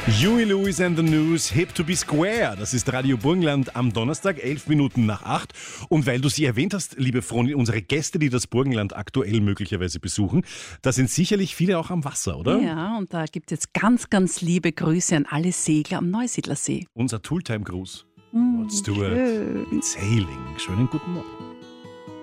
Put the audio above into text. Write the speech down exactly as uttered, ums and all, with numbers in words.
Huey Lewis and the News, Hip to be Square. Das ist Radio Burgenland am Donnerstag, elf Minuten nach acht. Und weil du sie erwähnt hast, liebe Freundin, unsere Gäste, die das Burgenland aktuell möglicherweise besuchen, da sind sicherlich viele auch am Wasser, oder? Ja, und da gibt es jetzt ganz, ganz liebe Grüße an alle Segler am Neusiedlersee. Unser Tooltime-Gruß. Mm, Let's do it. schön. It's sailing. Schönen guten Morgen.